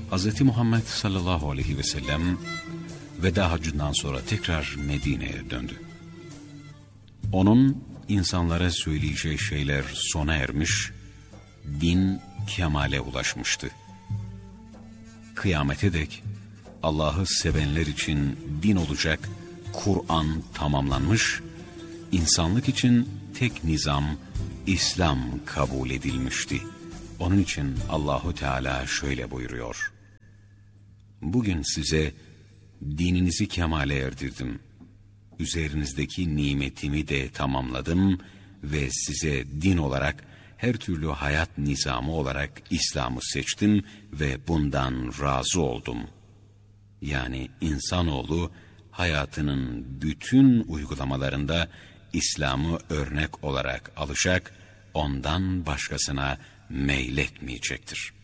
Hz. Muhammed sallallahu aleyhi ve sellem veda hacından sonra tekrar Medine'ye döndü. Onun insanlara söyleyeceği şeyler sona ermiş, din kemale ulaşmıştı. Kıyamete dek Allah'ı sevenler için din olacak Kur'an tamamlanmış, insanlık için tek nizam İslam kabul edilmişti. Onun için Allahu Teala şöyle buyuruyor: Bugün size dininizi kemale erdirdim. Üzerinizdeki nimetimi de tamamladım ve size din olarak her türlü hayat nizamı olarak İslam'ı seçtim ve bundan razı oldum. Yani insanoğlu hayatının bütün uygulamalarında İslam'ı örnek olarak alacak, ondan başkasına meyletmeyecektir.